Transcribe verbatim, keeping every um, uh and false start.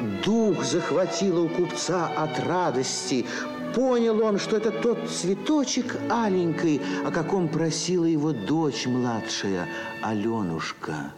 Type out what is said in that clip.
дух захватило у купца от радости. Понял он, что это тот цветочек аленький, о каком просила его дочь младшая, Аленушка.